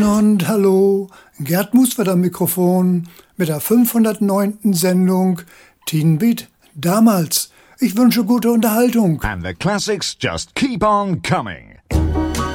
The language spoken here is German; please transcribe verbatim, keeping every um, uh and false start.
Und hallo, Gerd Muswert am Mikrofon mit der fünfhundertneunten Sendung Teen Beat damals. Ich wünsche gute Unterhaltung. And the classics just keep on coming.